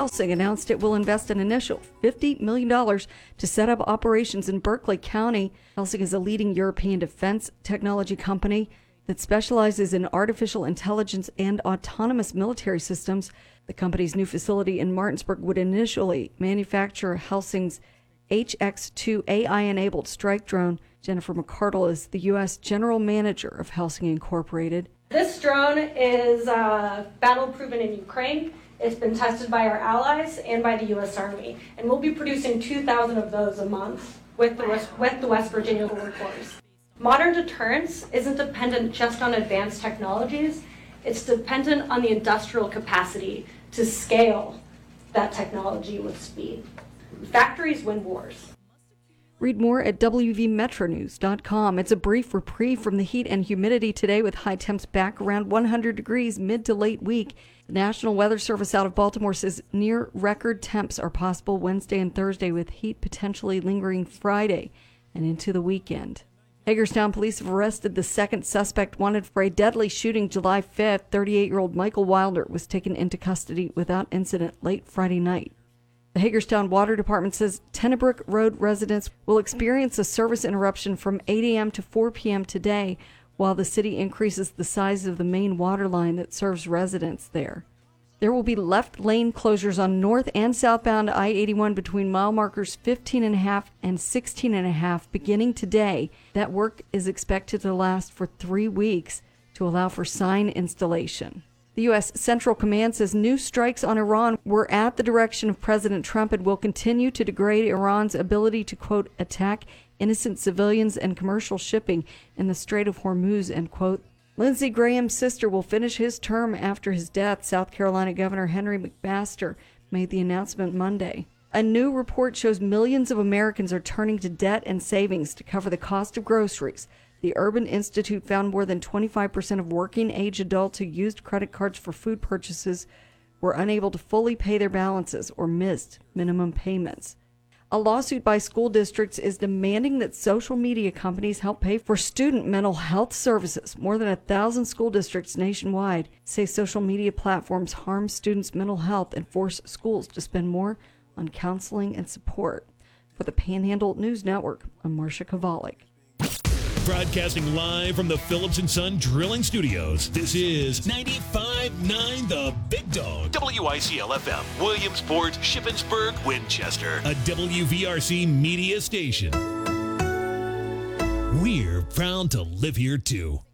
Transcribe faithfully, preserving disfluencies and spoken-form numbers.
Helsing announced it will invest an initial fifty million dollars to set up operations in Berkeley County. Helsing is a leading European defense technology company that specializes in artificial intelligence and autonomous military systems. The company's new facility in Martinsburg would initially manufacture Helsing's H X two A I-enabled strike drone. Jennifer McCardle is the U S General Manager of Helsing Incorporated. This drone is uh, battle-proven in Ukraine. It's been tested by our allies and by the U S Army, and we'll be producing two thousand of those a month with the West, with the West Virginia Border Force. Modern deterrence isn't dependent just on advanced technologies. It's dependent on the industrial capacity to scale that technology with speed. Factories win wars. Read more at W V metro news dot com. It's a brief reprieve from the heat and humidity today, with high temps back around one hundred degrees mid to late week. The National Weather Service out of Baltimore says near record temps are possible Wednesday and Thursday, with heat potentially lingering Friday and into the weekend. Hagerstown police have arrested the second suspect wanted for a deadly shooting July fifth. thirty-eight-year-old Michael Wilder was taken into custody without incident late Friday night. The Hagerstown Water Department says Tennebrook Road residents will experience a service interruption from eight a.m. to four p.m. today, while the city increases the size of the main water line that serves residents there. There will be left lane closures on north and southbound I eighty-one between mile markers fifteen and a half and sixteen and a half beginning today. That work is expected to last for three weeks to allow for sign installation. The U S Central Command says new strikes on Iran were at the direction of President Trump and will continue to degrade Iran's ability to, quote, attack innocent civilians and commercial shipping in the Strait of Hormuz, end quote. Lindsey Graham's sister will finish his term after his death. South Carolina Governor Henry McMaster made the announcement Monday. A new report shows millions of Americans are turning to debt and savings to cover the cost of groceries. The Urban Institute found more than twenty-five percent of working-age adults who used credit cards for food purchases were unable to fully pay their balances or missed minimum payments. A lawsuit by school districts is demanding that social media companies help pay for student mental health services. More than a thousand school districts nationwide say social media platforms harm students' mental health and force schools to spend more on counseling and support. For the Panhandle News Network, I'm Marcia Kovalik. Broadcasting live from the Phillips and Son Drilling Studios, this is ninety-five point nine The Big Dog. W I C L F M, Williamsport, Shippensburg, Winchester. A W V R C media station. We're proud to live here, too.